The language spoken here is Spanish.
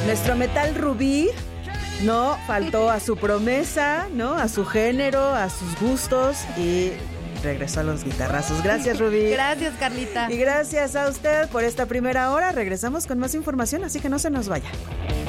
Nuestro metal rubí no faltó a su promesa, ¿no? A su género, a sus gustos y regresó a los guitarrazos. Gracias, Rubí. Gracias, Carlita. Y gracias a usted por esta primera hora. Regresamos con más información, así que no se nos vaya.